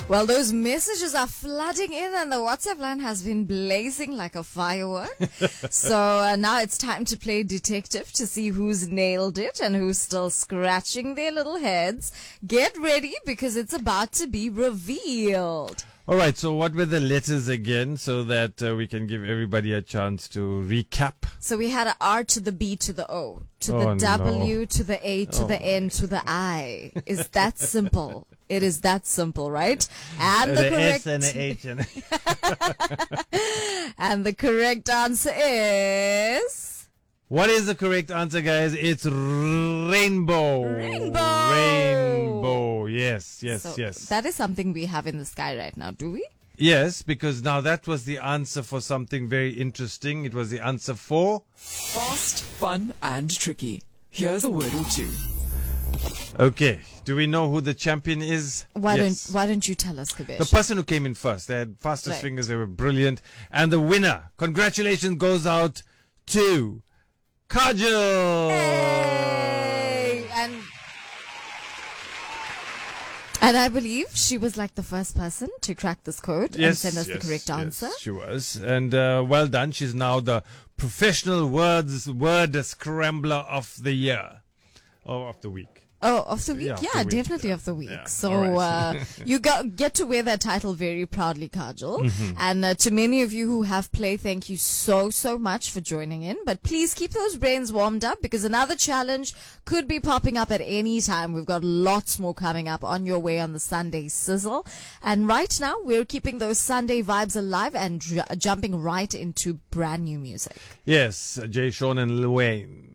Well, those messages are flooding in and the WhatsApp line has been blazing like a firework. So now it's time to play detective to see who's nailed it and who's still scratching their little heads. Get ready because it's about to be revealed. All right, so what were the letters again so that we can give everybody a chance to recap? So we had an R to the B to the O, to the Oh, W no. to the A to the N to the I. Is that simple? It is that simple, right? And the correct S and the H and and the correct answer is What is the correct answer, guys? It's rainbow. Rainbow. Rainbow. Yes. so Yes. that is something we have in the sky right now, do we? Yes, because now that was the answer for something very interesting. It was the answer for Fast, fun, and tricky. Here's a word or two. Okay. Do we know who the champion is? Why Yes. don't you tell us, Kabesh? The person who came in first. They had fastest Right. fingers. They were brilliant. And the winner, congratulations, goes out to Kajal. Hey! And I believe she was like the first person to crack this code and send us the correct answer. Yes, she was. And well done. She's now the professional word scrambler of the year. Or of the week. Oh, of the week? Yeah, of Yeah, the week, definitely yeah. of the week. Yeah, So all right. you get to wear that title very proudly, Kajal. Mm-hmm. And to many of you who have played, thank you so much for joining in. But please keep those brains warmed up because another challenge could be popping up at any time. We've got lots more coming up on your way on the Sunday Sizzle. And right now, we're keeping those Sunday vibes alive and jumping right into brand new music. Yes, Jay Sean and Lil Wayne.